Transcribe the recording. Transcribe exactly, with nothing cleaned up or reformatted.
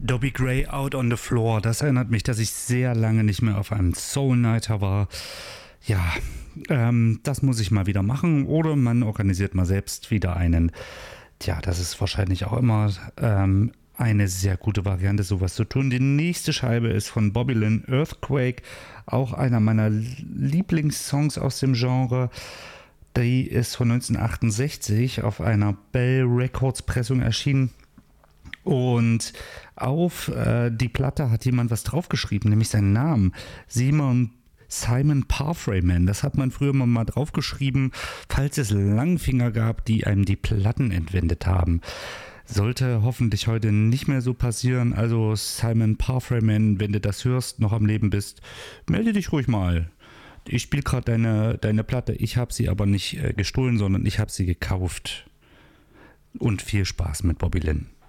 Dobby Gray, Out on the Floor. Das erinnert mich, dass ich sehr lange nicht mehr auf einem Soul Nighter war. Ja, ähm, das muss ich mal wieder machen. Oder man organisiert mal selbst wieder einen. Tja, das ist wahrscheinlich auch immer ähm, eine sehr gute Variante, sowas zu tun. Die nächste Scheibe ist von Bobby Lynn, Earthquake. Auch einer meiner Lieblingssongs aus dem Genre. Die ist von neunzehnhundertachtundsechzig auf einer Bell Records Pressung erschienen. Und auf äh, die Platte hat jemand was draufgeschrieben, nämlich seinen Namen. Simon Simon Parfreyman. Das hat man früher mal draufgeschrieben, falls es Langfinger gab, die einem die Platten entwendet haben. Sollte hoffentlich heute nicht mehr so passieren. Also Simon Parfreyman, wenn du das hörst, noch am Leben bist, melde dich ruhig mal. Ich spiele gerade deine, deine Platte. Ich habe sie aber nicht äh, gestohlen, sondern ich habe sie gekauft. Und viel Spaß mit Bobby Lynn.